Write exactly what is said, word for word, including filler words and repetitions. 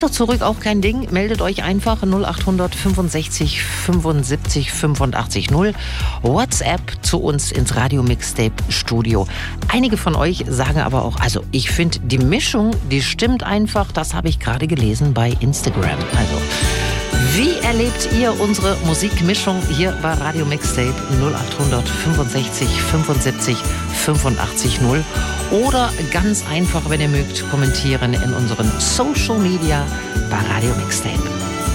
Doch zurück auch kein Ding. Meldet euch einfach null acht fünfundsechzig fünfundsiebzig fünfundachtzig null. WhatsApp zu uns ins Radio Mixtape Studio. Einige von euch sagen aber auch, also ich finde die Mischung, die stimmt einfach. Das habe ich gerade gelesen bei Instagram. Also wie erlebt ihr unsere Musikmischung hier bei Radio Mixtape null acht fünfundsechzig fünfundsiebzig fünfundachtzig null? Oder ganz einfach, wenn ihr mögt, kommentieren in unseren Social Media bei Radio Mixtape.